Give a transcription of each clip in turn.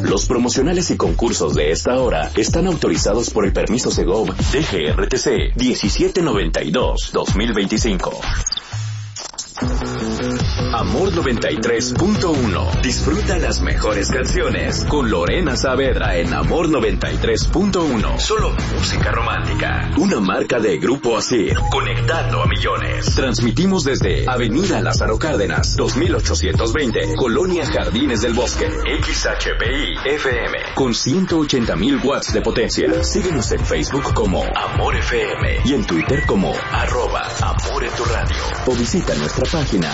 Los promocionales y concursos de esta hora están autorizados por el permiso Segov DGRTC 1792-2025. Amor 93.1. Disfruta las mejores canciones con Lorena Saavedra en Amor 93.1. Solo música romántica. Una marca de Grupo Asir, conectando a millones. Transmitimos desde Avenida Lázaro Cárdenas, 2820, Colonia Jardines del Bosque. XHPI FM con 180,000 watts de potencia. Síguenos en Facebook como Amor FM y en Twitter como @Amor en tu radio. O visita nuestra página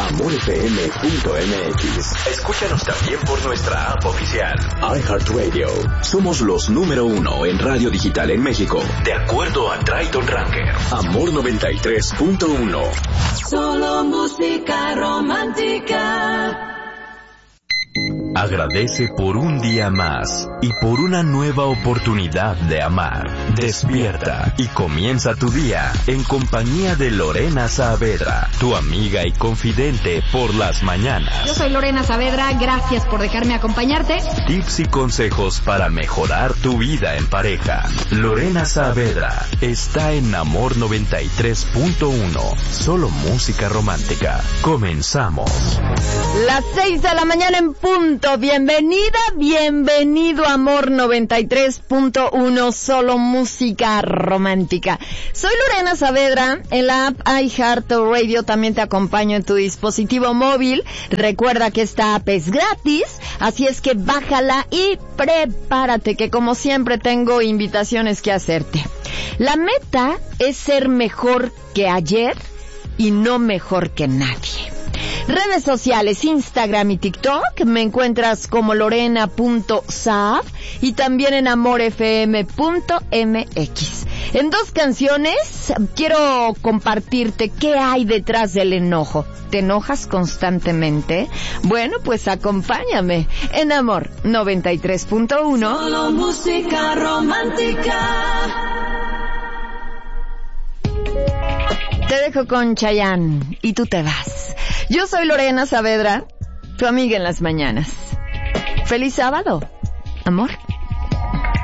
amorfm.mx. Escúchanos también por nuestra app oficial iHeartRadio. Somos los número 1 en radio digital en México, de acuerdo a Triton Ranker. Amor 93.1. Solo música romántica. Agradece por un día más y por una nueva oportunidad de amar. Despierta y comienza tu día en compañía de Lorena Saavedra, tu amiga y confidente por las mañanas. Yo soy Lorena Saavedra, gracias por dejarme acompañarte. Tips y consejos para mejorar tu vida en pareja. Lorena Saavedra está en Amor 93.1. Solo música romántica. Comenzamos. Las 6 de la mañana en punto. Bienvenida, bienvenido a Amor 93.1, solo música romántica. Soy Lorena Saavedra, en la app iHeartRadio también te acompaño en tu dispositivo móvil. Recuerda que esta app es gratis, así es que bájala y prepárate, que como siempre tengo invitaciones que hacerte. La meta es ser mejor que ayer y no mejor que nadie. Redes sociales, Instagram y TikTok, me encuentras como lorena.saab y también en amorfm.mx. En 2 canciones quiero compartirte qué hay detrás del enojo. ¿Te enojas constantemente? Bueno, pues acompáñame en Amor 93.1. Solo música romántica. Te dejo con Chayanne y tú te vas. Yo soy Lorena Saavedra, tu amiga en las mañanas. ¡Feliz sábado, amor!